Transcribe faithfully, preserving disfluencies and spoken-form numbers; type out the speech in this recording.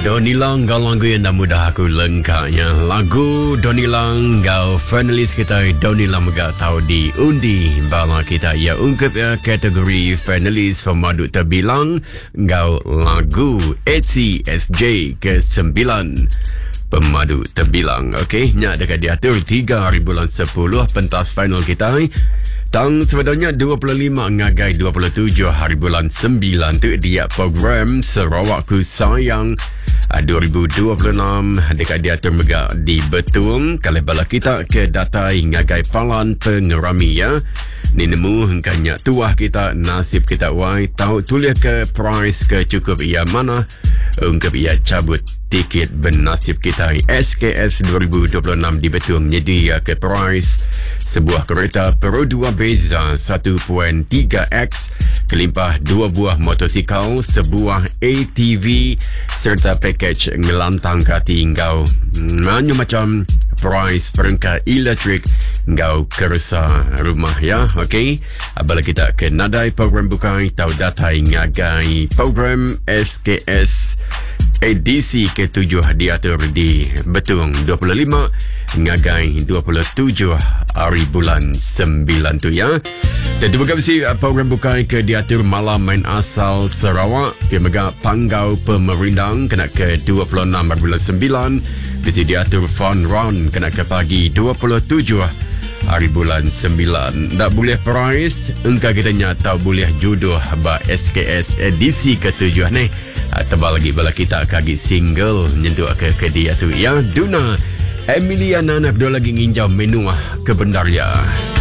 Donilang gau lagu yang dah mudah aku lengkapnya. Lagu Donilang gau finalis kita Donilang megak tahu di undi bala kita ia ungkap ya kategori finalis pemadu terbilang gau lagu A C S J ke sembilan pemadu terbilang. Okey, nya dekat diatur tiga hari bulan sepuluh pentas final kita. Tang sebenarnya dua puluh lima ngagai dua puluh tujuh hari bulan sembilan tu dia program Sarawakku Sayang dua ribu dua puluh enam dekat diatur megak di Betung. Kalau bala kita ke data ngagai palan pengerami ya. Ni nemu hengkanya tuah kita nasib kita wai tahu tulis ke price ke cukup ia mana ungkap ia cabut tiket bernasib kita S K S dua ribu dua puluh enam di Betung nyedia ke price sebuah kereta Pro dua Beza satu koma tiga X kelimpah dua buah motosikal, sebuah A T V serta package ngelantang kati engkau mana macam price perangkat elektrik engkau kerasa rumah ya. Okey, abala kita ke nadai program bukai tahu data ngagai program S K S edisi ke tujuh diatur di Betung dua puluh lima ngagai dua puluh tujuh hari bulan sembilan tu ya. Dan terima kasih program bukai ke diatur malam main asal Sarawak ke megak Panggau Pemerindang kena ke dua puluh enam hari bulan sembilan. Di diatur fun run kena ke pagi dua puluh tujuh hari bulan sembilan. Tak boleh price engkau kita nyata boleh jodoh ba S K S edisi ke tujuh ni. Tebal lagi bala kita kaki single nyentuh ke ke dia tu ya. Duna Emilia Nana berdua lagi nginjau menua ke Bendaria.